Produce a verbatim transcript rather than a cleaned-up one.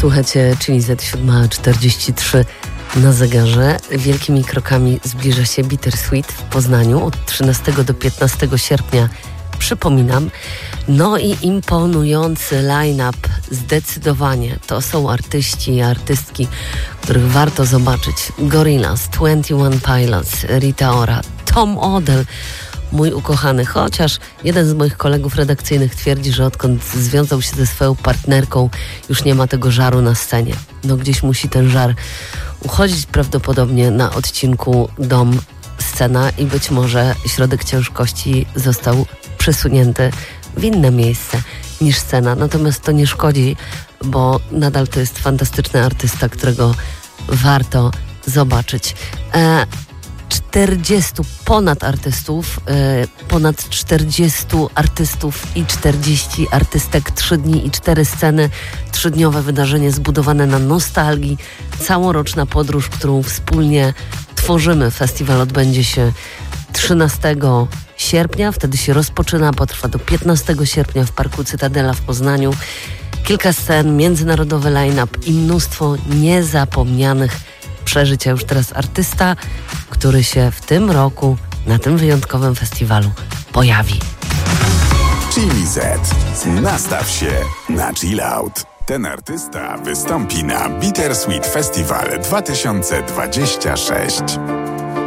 Słuchajcie, czyli Z siedem czterdzieści trzy na zegarze. Wielkimi krokami zbliża się Bittersweet w Poznaniu od trzynastego do piętnastego sierpnia. Przypominam. No i imponujący line-up zdecydowanie. To są artyści i artystki, których warto zobaczyć. Gorillaz, dwadzieścia jeden Pilots, Rita Ora, Tom Odell, mój ukochany, chociaż jeden z moich kolegów redakcyjnych twierdzi, że odkąd związał się ze swoją partnerką, już nie ma tego żaru na scenie. No gdzieś musi ten żar uchodzić, prawdopodobnie na odcinku Dom Scena i być może środek ciężkości został przesunięty w inne miejsce niż scena. Natomiast to nie szkodzi, bo nadal to jest fantastyczny artysta, którego warto zobaczyć. E, czterdziestu ponad artystów, e, ponad czterdziestu artystów i czterdzieści artystek, trzy dni i cztery sceny, trzydniowe wydarzenie zbudowane na nostalgii, całoroczna podróż, którą wspólnie tworzymy. Festiwal odbędzie się trzynastego sierpnia, wtedy się rozpoczyna, potrwa do piętnastego sierpnia w Parku Cytadela w Poznaniu. Kilka scen, międzynarodowy line-up i mnóstwo niezapomnianych przeżyć. A już teraz artysta, który się w tym roku na tym wyjątkowym festiwalu pojawi. Chili Z. Nastaw się na chill out. Ten artysta wystąpi na Bittersweet Festival dwa tysiące dwudziesty szósty.